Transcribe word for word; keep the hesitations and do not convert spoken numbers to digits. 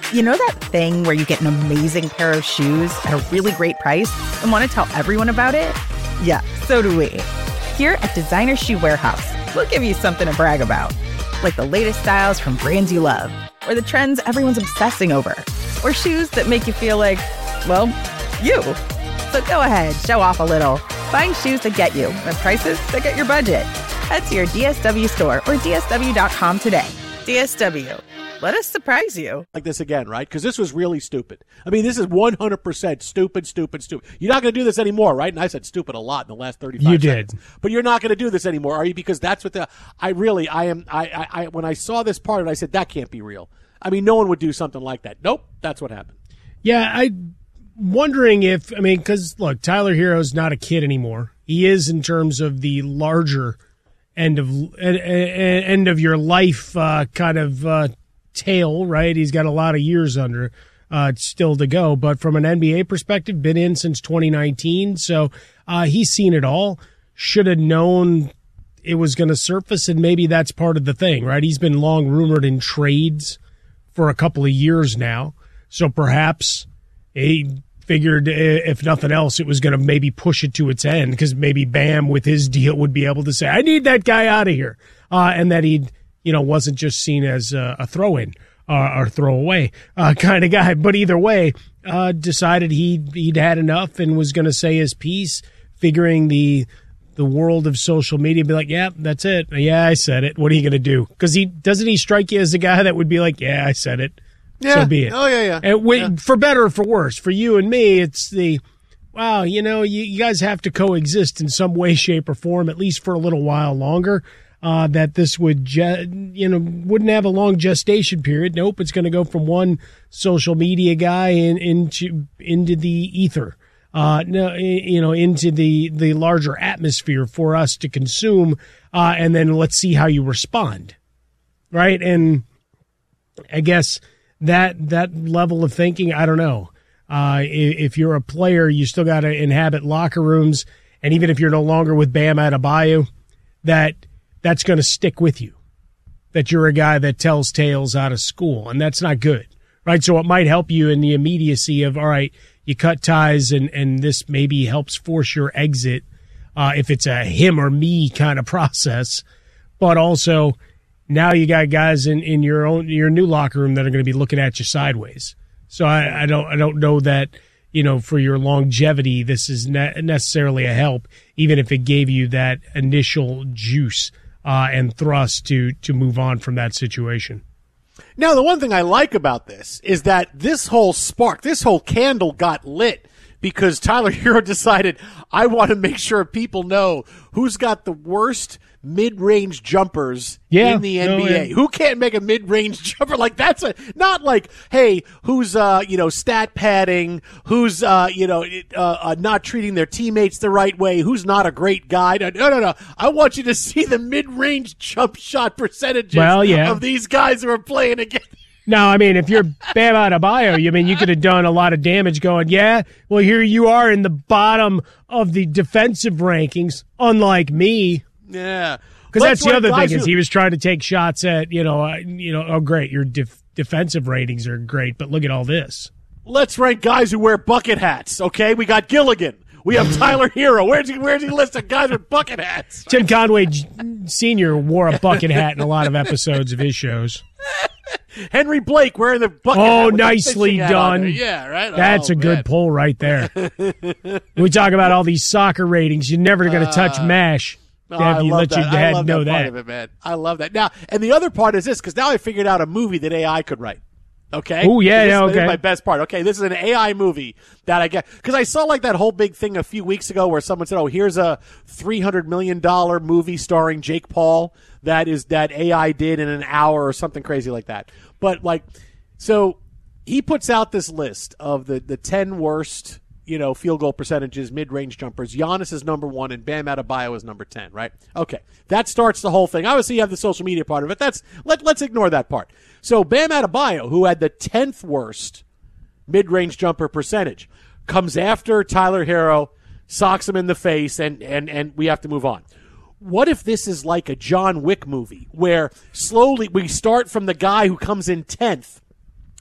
You know that thing where you get an amazing pair of shoes at a really great price and want to tell everyone about it? Yeah, so do we. Here at Designer Shoe Warehouse, we'll give you something to brag about, like the latest styles from brands you love, or the trends everyone's obsessing over, or shoes that make you feel like, well, you. So go ahead, show off a little. Find shoes that get you at prices that get your budget. Head to your D S W store or D S W dot com today. D S W. Let us surprise you. Like this again, right? Because this was really stupid. I mean, this is one hundred percent stupid, stupid, stupid. You're not going to do this anymore, right? And I said stupid a lot in the last thirty-five you seconds. did. But you're not going to do this anymore, are you? Because that's what the, I really, I am, I, I, I, when I saw this part of it, I said, that can't be real. I mean, no one would do something like that. Nope, that's what happened. Yeah, I wondering if, I mean, because look, Tyler Herro's not a kid anymore. He is in terms of the larger end of end of your life uh, kind of uh, tale, right? He's got a lot of years under uh, still to go. But from an N B A perspective, been in since twenty nineteen, so uh, he's seen it all. Should have known it was going to surface, and maybe that's part of the thing, right? He's been long rumored in trades for a couple of years now, so perhaps he figured, if nothing else, it was going to maybe push it to its end because maybe Bam with his deal would be able to say, I need that guy out of here. Uh, and that he, you know, wasn't just seen as a, a throw-in uh, or throw-away uh, kind of guy. But either way, uh, decided he, he'd had enough and was going to say his piece, figuring the the world of social media be like, yeah, that's it. Yeah, I said it. What are you going to do? Because he doesn't he strike you as the guy that would be like, yeah, I said it. Yeah. So be it. Oh, yeah, yeah. And we, yeah. For better or for worse, for you and me, it's the, wow, you know, you, you guys have to coexist in some way, shape, or form, at least for a little while longer, uh, that this would, ge- you know, wouldn't have a long gestation period. Nope, it's going to go from one social media guy in, into into the ether, uh, no, you know, into the, the larger atmosphere for us to consume, uh, and then let's see how you respond, right? And I guess that that level of thinking, I don't know. Uh, if you're a player, you still got to inhabit locker rooms, and even if you're no longer with Bam Adebayo, that that's going to stick with you. That you're a guy that tells tales out of school, and that's not good, right? So it might help you in the immediacy of, all right, you cut ties, and and this maybe helps force your exit uh, if it's a him or me kind of process, but also now you got guys in, in your own your new locker room that are going to be looking at you sideways. So I, I don't I don't know that, you know, for your longevity this is ne- necessarily a help, even if it gave you that initial juice uh, and thrust to to move on from that situation. Now, the one thing I like about this is that this whole spark, this whole candle got lit because Tyler Herro decided, I want to make sure people know who's got the worst mid-range jumpers yeah, in the N B A. No, yeah. Who can't make a mid-range jumper? Like, that's a, not like, hey, who's, uh, you know, stat padding, who's, uh, you know, uh, uh, not treating their teammates the right way, who's not a great guy. No, no, no. I want you to see the mid-range jump shot percentages well, yeah. of these guys who are playing against. No, I mean, if you're Bam Adebayo, you mean you could have done a lot of damage going, yeah, well, here you are in the bottom of the defensive rankings, unlike me. Yeah. Because that's the other thing who, is he was trying to take shots at, you know, uh, you know, oh, great, your def- defensive ratings are great, but look at all this. Let's rank guys who wear bucket hats, okay? We got Gilligan. We have Tyler Herro. Where's he, where's he list of guys with bucket hats? Tim Conway Senior wore a bucket hat in a lot of episodes of his shows. Henry Blake wearing the bucket oh, hat. Oh, nicely done. Yeah, right? That's oh, a good man. pull right there. We talk about all these soccer ratings. You're never going to touch Uh, MASH. Oh, Have I you love let that. your I dad love know that part that? of it, man. I love that. Now, and the other part is this, because now I figured out a movie that A I could write. Okay. Oh yeah, this, yeah. Okay. This is my best part. Okay, this is an A I movie that I get because I saw like that whole big thing a few weeks ago where someone said, "Oh, here's a three hundred million dollar movie starring Jake Paul that is that A I did in an hour or something crazy like that." But like, so he puts out this list of the the ten worst, you know, field goal percentages, mid-range jumpers. Giannis is number one, and Bam Adebayo is number ten, right? Okay, that starts the whole thing. Obviously, you have the social media part of it. That's let let's ignore that part. So Bam Adebayo, who had the tenth worst mid-range jumper percentage, comes after Tyler Herro, socks him in the face, and and and we have to move on. What if this is like a John Wick movie where slowly we start from the guy who comes in tenth,